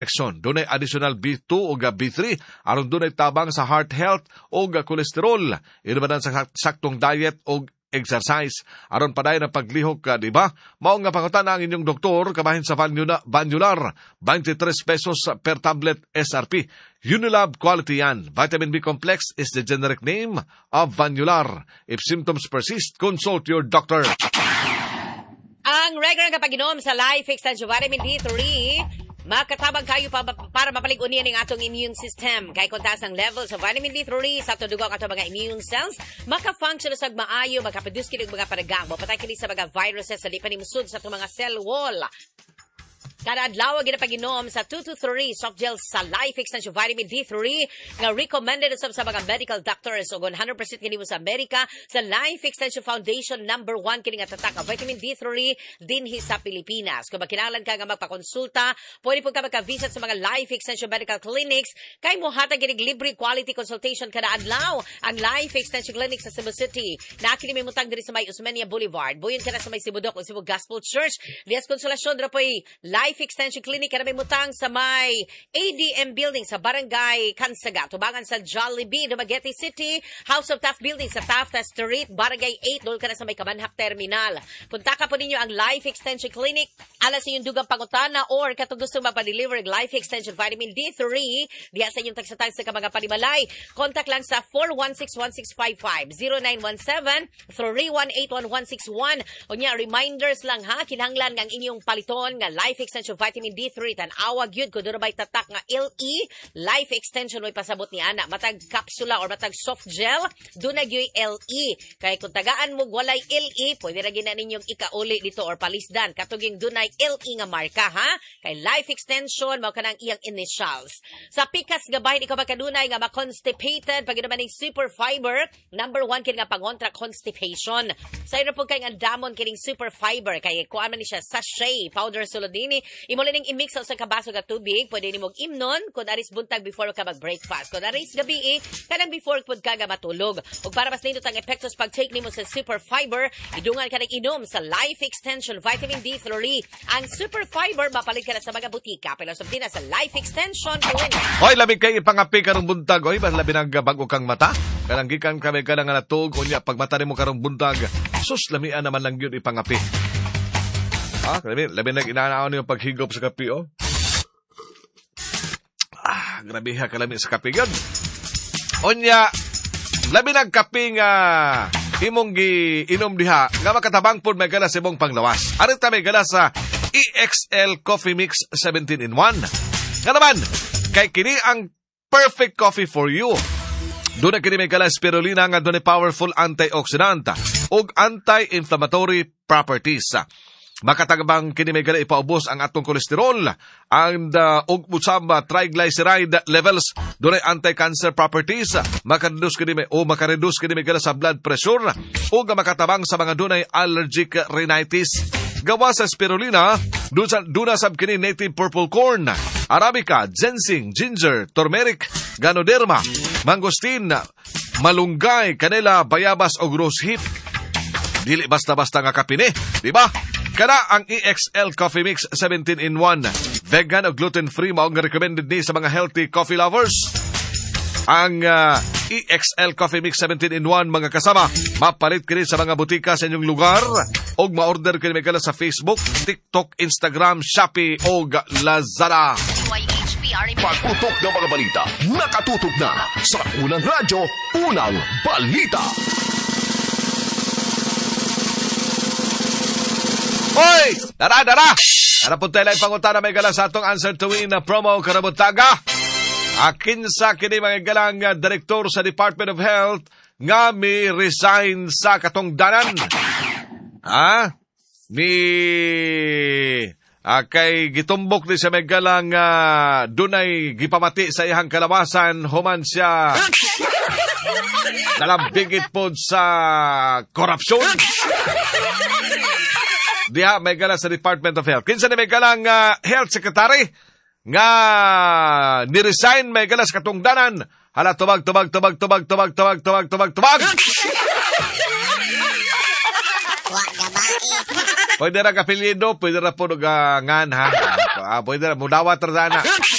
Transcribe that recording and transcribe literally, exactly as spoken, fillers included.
Exon, dunay additional B two o B three aron dunay tabang sa heart health o kolesterol. Inumanan sa saktong diet o exercise aron paday na paglihok ka, di ba? Mao nga pangutana ang inyong doktor kabahin sa Vanular, twenty-three pesos per tablet S R P. Unilab quality yan. Vitamin B complex is the generic name of Vanular. If symptoms persist, consult your doctor. Ang regular nga pag-inom sa Life Extension Vitamin D three, makatabang kayo pa, para mapalig-unian ng atong immune system. Kay kung taas ang level sa vitamin D three sa tudugo ang atong mga immune cells, maka-function sa maayo, makaproduce kini mga paragang, mapatay kini sa mga viruses sa di panimusod sa atong mga cell wall. Kada adlaw ginapag-inom sa two to three soft gels sa Life Extension Vitamin D three nga recommended usab sa mga medical doctors ug one hundred percent kini mo sa Amerika sa Life Extension Foundation number one kini nga tatak ang vitamin D three dinhi sa Pilipinas. Kung kinahanglan ka nga magpakonsulta, pwede pud ka magka-visit sa mga Life Extension Medical Clinics kay mohatag kini libre quality consultation kada adlaw. Ang Life Extension Clinic sa Cebu City na kini may mutang diri sa may Osmeña Boulevard. Buyon ka na sa may Sibudok o Cebu Gospel Church. Lias konsolasyon ra poy Life Life Extension Clinic kada may mutang sa may A D M Building sa Barangay Kansaga, tubangan sa Jollibee, Dumaguete City, House of Taft Building sa Taft Street, Barangay eight, doon ka na sa may Kamanhap Terminal. Punta ka po ninyo ang Life Extension Clinic, alas sa inyong dugang pangutana or katong gusto mapadeliver ng Life Extension Vitamin D three, diya sa inyong tagsatag sa mga panimalay. Contact lang sa four one six one six five five, zero nine one seven, three one eight one one six one. O niya, reminders lang ha, kinahanglan ng inyong paliton nga Life Extension Vitamin D three, tanawa gyud ko doon bay tatak nga L E, Life Extension may pasabot ni ana, matag kapsula or matag soft gel, doon na gyud L E. Kay kung tagaan mo walay L E, pwede ra gina ninyong ikauli dito or palisdan katuging dunay L E nga marka ha. Kay Life Extension mao kanang iyang initials. Sa pikas gabay ikaw magkadunay nga ma-constipated pag naman ning super fiber, number one kini nga pangontra constipation. Sa iro po kay nga damon kining super fiber kay kuan man ni siya sachet powder sulod dini. Imo lang i-mix sa kabaso ka tubig, pwede nimog imnon kung aris buntag before ka mag-breakfast. Kung aris gabi eh, kanang before pud ka ga matulog. Ug para mas nindot ang epektos pag-take nimo sa super fiber, idungan ka nang inom sa Life Extension Vitamin D three. Ang super fiber mapalit ka na sa mga butika, pero sabti na sa Life Extension Clinic. Hoy, labi kay ipangapi karong buntag, oy, bas labi nang bago kang mata. Kanang gikan kami ka nga natug unya pag mata nimo karong buntag, sus lamian naman lang gyud ipangapi. Ah, grabe, labi na inaanaon yung paghigop sa kape, oh. Ah, grabe ha, kalami sa kape yun. Onya, labi na kape nga imong gi-inom diha, nga makatabang po may galas imong panglawas. Arita may galas sa E X L Coffee Mix seventeen in one. Nga naman, kay kini ang perfect coffee for you. Doon na kini may galas spirulina nga doon powerful antioxidant o anti-inflammatory properties. Makatagbang kini may gala ipaubos ang atong kolesterol and uh, og usab triglyceride levels, dunay anti-cancer properties, makareduce kini may o makareduce kini may gala sa blood pressure ug makatabang sa mga dunay allergic rhinitis. Gawa sa spirulina, duna sab kini native purple corn, arabica, ginseng, ginger, turmeric, ganoderma, mangosteen, malunggay, kanela, bayabas og rosehip. Dili basta-basta nga kapine, di ba? Kana ang E X L Coffee Mix seventeen in one. Vegan o gluten-free mao nga recommended ni sa mga healthy coffee lovers. Ang uh, E X L Coffee Mix seventeen in one mga kasama, mapalit kini sa mga butika sa inyong lugar o ma-order kini may kala sa Facebook, TikTok, Instagram, Shopee o Lazada. Pagputok ng mga balita, nakatutok na sa Unang Radyo, Unang Balita. Hoy! Dara, dara! Dara po tayo lang pangutana may galang sa atong answer to win na promo karabutaga. Akin sa kini mga galang uh, direktor sa Department of Health nga may resign sa katongdanan. Ha? Ni... Uh, kay gitumbok ni sa may galang uh, dunay gipamati sa ihang kalawasan human siya nalambigit po sa korupsyon. Diha may gala sa Department of Health. Kinsa ni may galang uh, Health Secretary nga ni-resign may gala sa katungdanan. Hala, tubag, tubag, tubag, tubag, tubag, tubag, tubag, tubag, tubag. Pwede ra kapilido, pwede ra po ngan ha. Pwede ra, mudawat ra na.